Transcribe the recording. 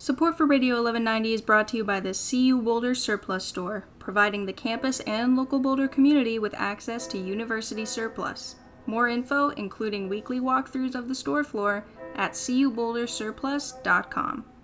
Support for Radio 1190 is brought to you by the CU Boulder Surplus Store, providing the campus and local Boulder community with access to university surplus. More info, including weekly walkthroughs of the store floor, at cubouldersurplus.com.